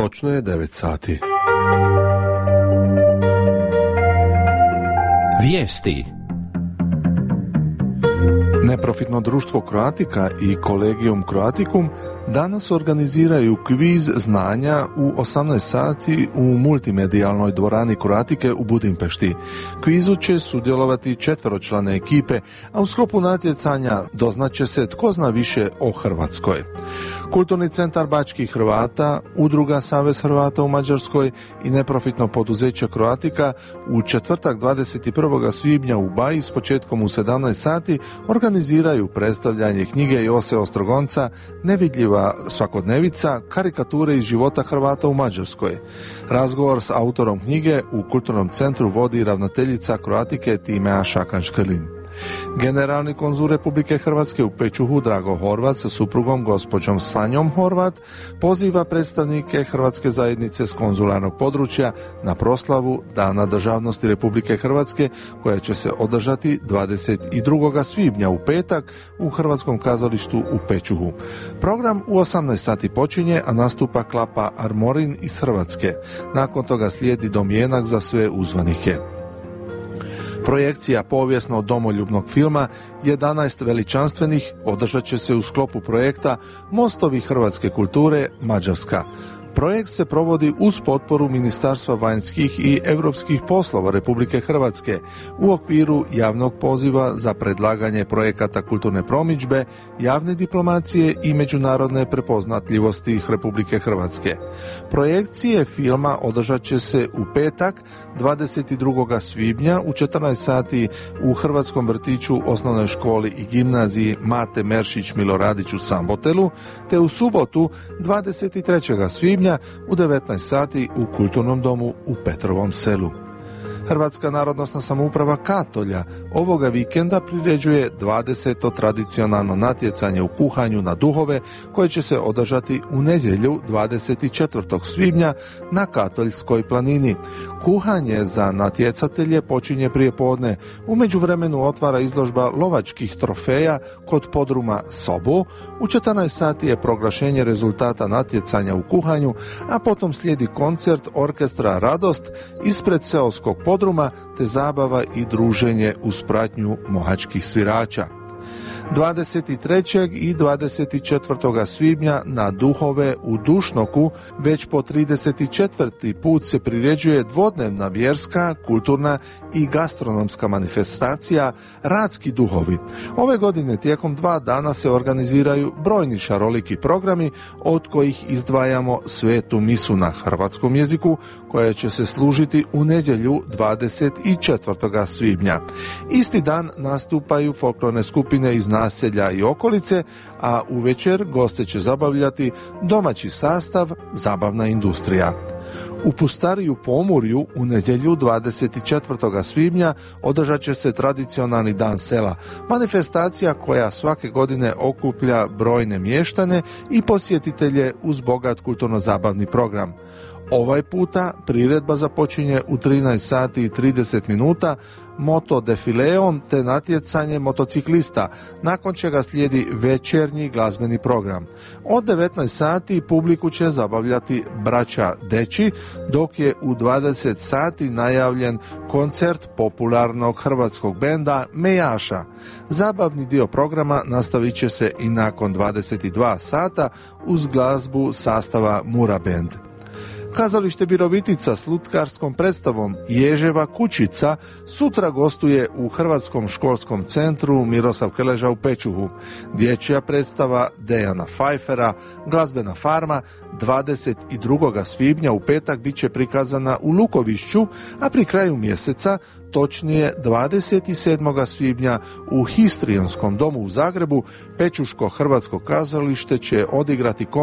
Točno je 9 sati. Vijesti. Neprofitno društvo Croatica i Collegium Croaticum danas organiziraju kviz znanja u 18 sati u multimedijalnoj dvorani Croatike u Budimpešti. Kvizu će sudjelovati 4-člane ekipe, a u sklopu natjecanja doznaće se tko zna više o Hrvatskoj. Kulturni centar Bačkih Hrvata, Udruga Savez Hrvata u Mađarskoj i neprofitno poduzeće Croatica u četvrtak 21. svibnja u Baji s početkom u 17 sati organiziraju predstavljanje knjige Jose Ostrogonca Nevidljiva svakodnevica, karikature iz života Hrvata u Mađarskoj. Razgovor s autorom knjige u Kulturnom centru vodi ravnateljica Croatike Timea Šakan-Škrlin. Generalni konzul Republike Hrvatske u Pečuhu Drago Horvat sa suprugom gospođom Sanjom Horvat poziva predstavnike Hrvatske zajednice s konzularnog područja na proslavu Dana državnosti Republike Hrvatske koja će se održati 22. svibnja u petak u Hrvatskom kazalištu u Pečuhu. Program u 18 sati počinje, a nastupa Klapa Armorin iz Hrvatske. Nakon toga slijedi domjenak za sve uzvanike. Projekcija povijesno domoljubnog filma 11 veličanstvenih održat će se u sklopu projekta Mostovi hrvatske kulture Mađarska. Projekt se provodi uz potporu Ministarstva vanjskih i europskih poslova Republike Hrvatske u okviru javnog poziva za predlaganje projekata kulturne promidžbe, javne diplomacije i međunarodne prepoznatljivosti Republike Hrvatske. Projekcije filma održat će se u petak 22. svibnja u 14 sati u Hrvatskom vrtiću, osnovnoj školi i gimnaziji Mate Meršić Miloradić u Sambotelu, te u subotu 23. svibnja u 19 sati u Kulturnom domu u Petrovom selu. Hrvatska narodnosna samouprava Katolja ovoga vikenda priređuje 20. tradicionalno natjecanje u kuhanju na duhove koje će se održati u nedjelju 24. svibnja na Katoljskoj planini. Kuhanje za natjecatelje počinje prije podne. U međuvremenu otvara izložba lovačkih trofeja kod podruma Sobo. U 14 sati je proglašenje rezultata natjecanja u kuhanju, a potom slijedi koncert orkestra Radost ispred seoskog podruma te zabava i druženje uz pratnju mohačkih svirača. 23. i 24. svibnja na duhove u Dušnoku već po 34. put se priređuje dvodnevna vjerska, kulturna i gastronomska manifestacija Radski duhovi. Ove godine tijekom 2 dana se organiziraju brojni šaroliki programi, od kojih izdvajamo svetu misu na hrvatskom jeziku koja će se služiti u nedjelju 24. svibnja. Isti dan nastupaju folklorne skupine iz naselja i okolice, a uvečer goste će zabavljati domaći sastav Zabavna industrija. U Pustariju Pomurju u nedjelju 24. svibnja održat će se tradicionalni dan sela, manifestacija koja svake godine okuplja brojne mještane i posjetitelje uz bogat kulturno-zabavni program. Ovaj puta priredba započinje u 13 sati i 30 minuta moto defileom te natjecanje motociklista, nakon čega slijedi večernji glazbeni program. Od 19 sati publiku će zabavljati braća Deći, dok je u 20 sati najavljen koncert popularnog hrvatskog benda Mejaša. Zabavni dio programa nastavit će se i nakon 22 sata uz glazbu sastava Mura Band. Kazalište Virovitica s lutkarskom predstavom Ježeva kućica sutra gostuje u Hrvatskom školskom centru Miroslav Krleža u Pečuhu. Dječja predstava Dejana Pfeiffera, Glazbena farma, 22. svibnja u petak bit će prikazana u Lukovišću, a pri kraju mjeseca, točnije 27. svibnja u Histrijonskom domu u Zagrebu, Pečuško hrvatsko kazalište će odigrati